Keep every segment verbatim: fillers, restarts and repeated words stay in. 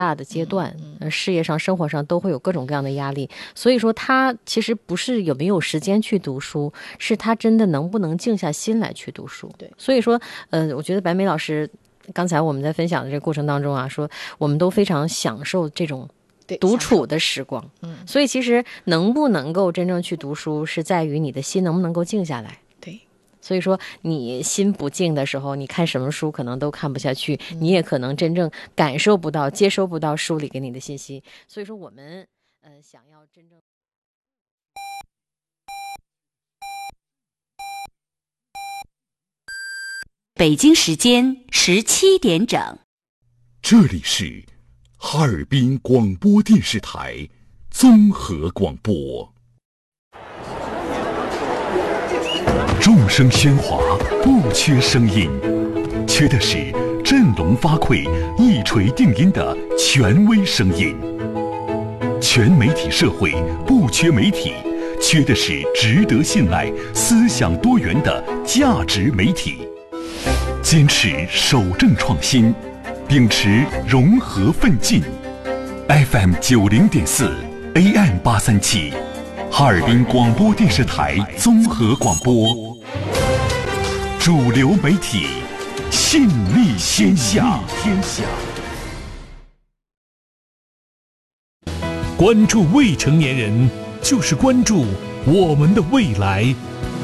大的阶段，事业上生活上都会有各种各样的压力，所以说他其实不是有没有时间去读书，是他真的能不能静下心来去读书。 对， 所以说呃，我觉得白眉老师刚才我们在分享的这个过程当中啊，说我们都非常享受这种独处的时光。嗯，所以其实能不能够真正去读书是在于你的心能不能够静下来。所以说你心不静的时候，你看什么书可能都看不下去，你也可能真正感受不到接收不到书里给你的信息。所以说我们呃想要真正北京时间十七点整， 这里是哈尔滨广播电视台综合广播。众声喧哗，不缺声音，缺的是振聋发聩、一锤定音的权威声音。全媒体社会不缺媒体，缺的是值得信赖、思想多元的价值媒体。坚持守正创新，秉持融合奋进。F M 九零点四 A M 八三七，哈尔滨广播电视台综合广播。主流媒体，信力天下。天下。 关注未成年人，就是关注我们的未来。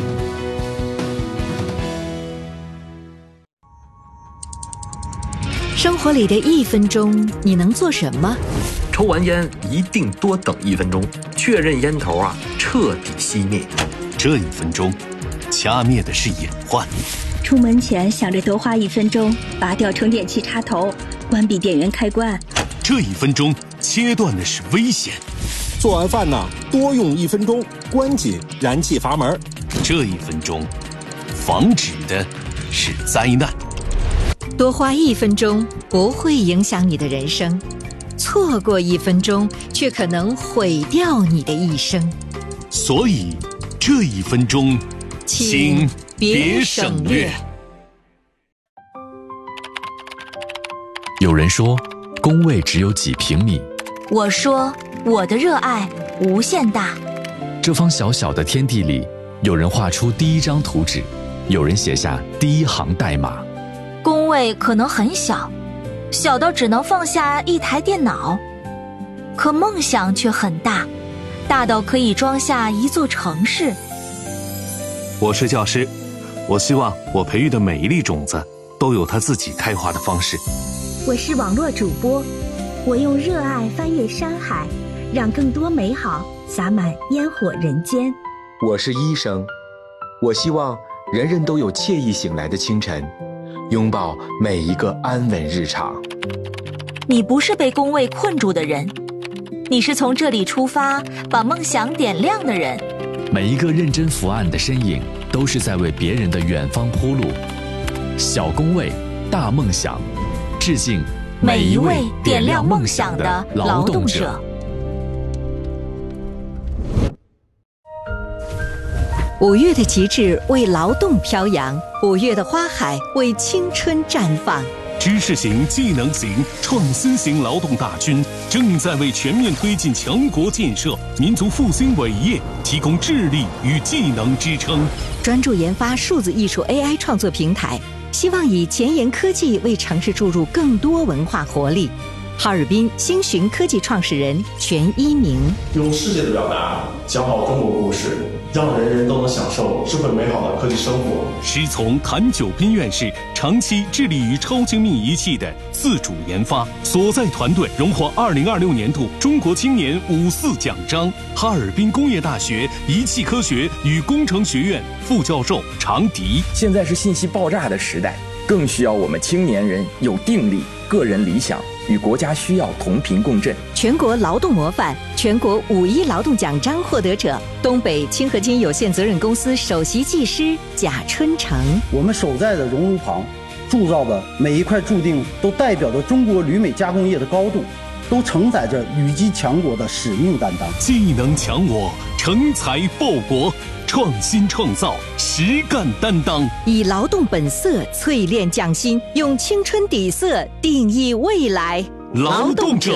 生活里的一分钟，你能做什么？ 抽完烟一定多等一分钟，确认烟头啊彻底熄灭。 这一分钟，掐灭的是隐患。 出门前想着多花一分钟，拔掉充电器插头，关闭电源开关。 这一分钟，切断的是危险。 做完饭呢，多用一分钟，关紧燃气阀门。 这一分钟，防止的是灾难。 多花一分钟不会影响你的人生，错过一分钟却可能毁掉你的一生。 所以这一分钟，请别省略。 有人说工位只有几平米， 我说我的热爱无限大。 这方小小的天地里，有人画出第一张图纸，有人写下第一行代码。 工位可能很小，小到只能放下一台电脑，可梦想却很大，大到可以装下一座城市。 我是教师，我希望我培育的每一粒种子都有它自己开花的方式。 我是网络主播，我用热爱翻越山海，让更多美好洒满烟火人间。 我是医生，我希望人人都有惬意醒来的清晨，拥抱每一个安稳日常。 你不是被工位困住的人，你是从这里出发，把梦想点亮的人。 每一个认真伏案的身影，都是在为别人的远方铺路。小工位，大梦想，致敬每一位点亮梦想的劳动者。 五月的旗帜为劳动飘扬，五月的花海为青春绽放。 知识型、技能型、创新型劳动大军正在为全面推进强国建设、民族复兴伟业提供智力与技能支撑。 专注研发数字艺术 A I 创作平台，希望以前沿科技为城市注入更多文化活力。哈尔滨星寻科技创始人全一鸣， 用世界的表达讲好中国故事，让人人都能享受智慧美好的科技生活。 师从谭九斌院士长期致力于超精密仪器的自主研发，所在团队荣获二零二六年度中国青年五四奖章。哈尔滨工业大学仪器科学与工程学院副教授常迪， 现在是信息爆炸的时代，更需要我们青年人有定力、个人理想，与国家需要同频共振。 全国劳动模范、全国五一劳动奖章获得者，东北清合金有限责任公司首席技师贾春成。 我们守在的熔炉旁铸造的每一块铸锭，都代表着中国铝镁加工业的高度，都承载着羽击强国的使命担当。 技能强我，成才报国，创新创造，实干担当， 以劳动本色淬炼匠心，用青春底色定义未来。 劳动者。